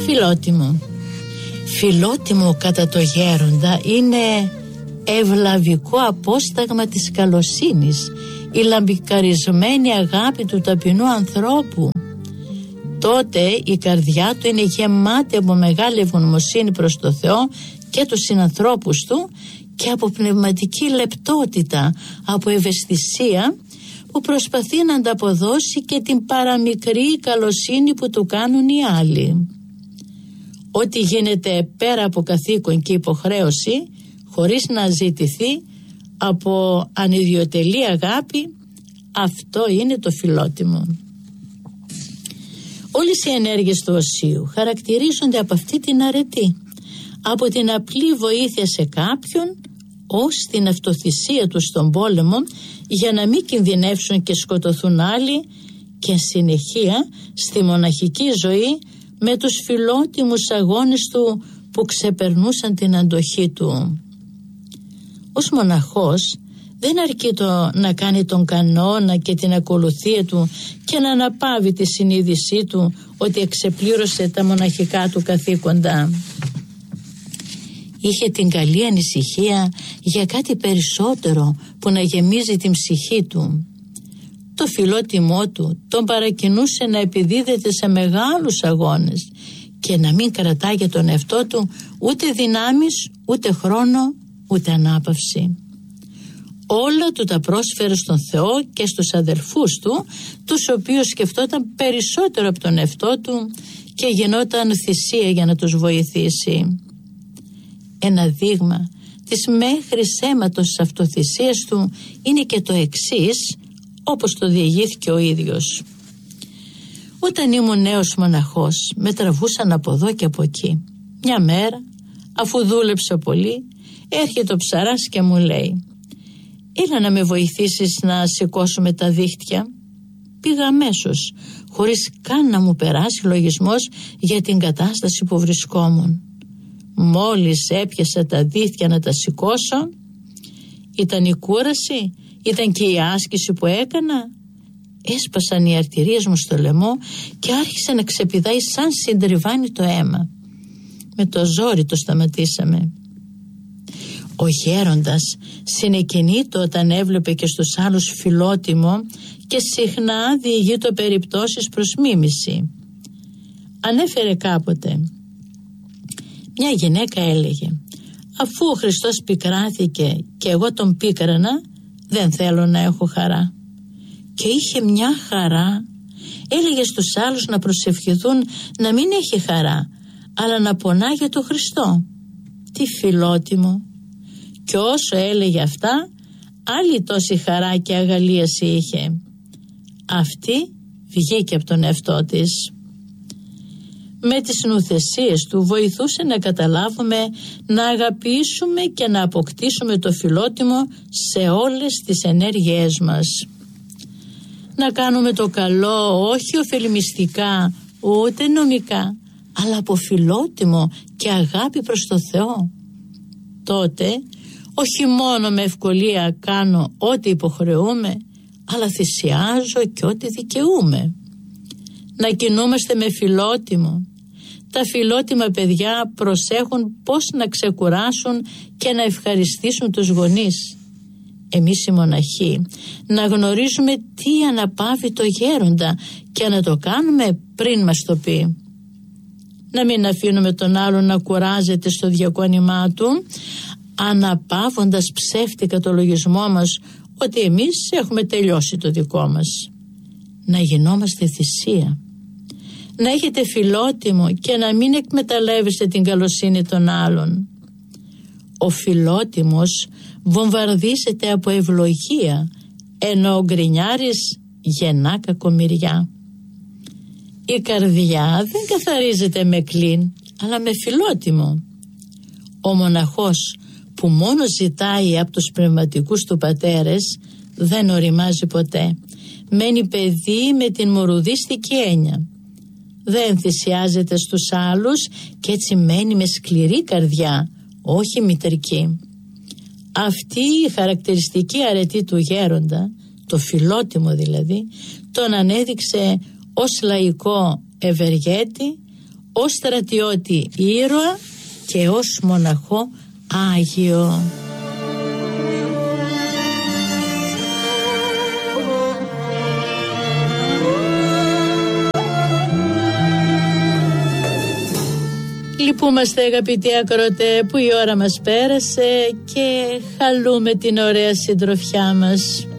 Φιλότιμο. Φιλότιμο κατά το γέροντα είναι ευλαβικό απόσταγμα της καλοσύνης, η λαμπικαρισμένη αγάπη του ταπεινού ανθρώπου. Τότε η καρδιά του είναι γεμάτη από μεγάλη ευγνωμοσύνη προς το Θεό και τους συνανθρώπους του και από πνευματική λεπτότητα, από ευαισθησία που προσπαθεί να ανταποδώσει και την παραμικρή καλοσύνη που του κάνουν οι άλλοι. Ό,τι γίνεται πέρα από καθήκον και υποχρέωση, χωρίς να ζητηθεί από ανιδιοτελή αγάπη, αυτό είναι το φιλότιμο. Όλες οι ενέργειες του οσίου χαρακτηρίζονται από αυτή την αρετή, από την απλή βοήθεια σε κάποιον ως την αυτοθυσία του στον πόλεμο για να μην κινδυνεύσουν και σκοτωθούν άλλοι, και συνεχεία στη μοναχική ζωή με τους φιλότιμους αγώνες του που ξεπερνούσαν την αντοχή του. Ως μοναχός δεν αρκεί το να κάνει τον κανόνα και την ακολουθία του και να αναπαύει τη συνείδησή του ότι εξεπλήρωσε τα μοναχικά του καθήκοντα. Είχε την καλή ανησυχία για κάτι περισσότερο που να γεμίζει την ψυχή του. Το φιλότιμό του τον παρακινούσε να επιδίδεται σε μεγάλους αγώνες και να μην κρατά για τον εαυτό του ούτε δυνάμεις, ούτε χρόνο, ούτε ανάπαυση. Όλα του τα πρόσφερε στον Θεό και στους αδελφούς του, τους οποίους σκεφτόταν περισσότερο από τον εαυτό του και γινόταν θυσία για να τους βοηθήσει. Ένα δείγμα της μέχρι αίματος αυτοθυσίας του είναι και το εξής, όπως το διηγήθηκε ο ίδιος. Όταν ήμουν νέος μοναχός, με τραβούσαν από εδώ και από εκεί. Μια μέρα, αφού δούλεψα πολύ, έρχεται ο ψαράς και μου λέει: «Έλα να με βοηθήσεις να σηκώσουμε τα δίχτυα». Πήγα αμέσως, χωρίς καν να μου περάσει λογισμός για την κατάσταση που βρισκόμουν. Μόλις έπιασα τα δίχτυα να τα σηκώσω, ήταν η κούραση, ήταν και η άσκηση που έκανα. Έσπασαν οι αρτηρίες μου στο λαιμό και άρχισε να ξεπηδάει σαν συντριβάνι το αίμα. Με το ζόρι το σταματήσαμε. Ο γέροντας συνεκινήτω όταν έβλεπε και στους άλλους φιλότιμο και συχνά διηγείτο περιπτώσεις προς μίμηση. Ανέφερε κάποτε: μια γυναίκα έλεγε: «Αφού ο Χριστός πικράθηκε και εγώ τον πίκρανα, δεν θέλω να έχω χαρά». Και είχε μια χαρά. Έλεγε στους άλλους να προσευχηθούν να μην έχει χαρά, αλλά να πονά για τον Χριστό. Τι φιλότιμο! Και όσο έλεγε αυτά, άλλη τόση χαρά και αγαλίαση είχε. Αυτή βγήκε από τον εαυτό της. Με τις νουθεσίες του βοηθούσε να καταλάβουμε, να αγαπήσουμε και να αποκτήσουμε το φιλότιμο σε όλες τις ενέργειές μας. Να κάνουμε το καλό όχι ωφελημιστικά ούτε νομικά, αλλά από φιλότιμο και αγάπη προς το Θεό. Τότε όχι μόνο με ευκολία κάνω ό,τι υποχρεούμε, αλλά θυσιάζω και ό,τι δικαιούμαι. Να κινούμαστε με φιλότιμο. Τα φιλότιμα παιδιά προσέχουν πώς να ξεκουράσουν και να ευχαριστήσουν τους γονείς. Εμείς οι μοναχοί να γνωρίζουμε τι αναπαύει το γέροντα και να το κάνουμε πριν μας το πει. Να μην αφήνουμε τον άλλον να κουράζεται στο διακόνημά του, αναπαύοντας ψεύτικα το λογισμό μας ότι εμείς έχουμε τελειώσει το δικό μας. Να γινόμαστε θυσία. Να έχετε φιλότιμο και να μην εκμεταλλεύεστε την καλοσύνη των άλλων. Ο φιλότιμος βομβαρδίζεται από ευλογία, ενώ ο γκρινιάρης γεννά κακομοιριά. Η καρδιά δεν καθαρίζεται με κλίν, αλλά με φιλότιμο. Ο μοναχός που μόνο ζητάει από τους πνευματικούς του πατέρες δεν οριμάζει ποτέ. Μένει παιδί με την μορουδίστικη έννοια. Δεν θυσιάζεται στους άλλους και έτσι μένει με σκληρή καρδιά, όχι μητρική. Αυτή η χαρακτηριστική αρετή του γέροντα, το φιλότιμο δηλαδή, τον ανέδειξε ως λαϊκό ευεργέτη, ως στρατιώτη ήρωα και ως μοναχό Άγιο. Λυπούμαστε αγαπητοί ακροατέ που η ώρα μας πέρασε και χαλούμε την ωραία συντροφιά μας.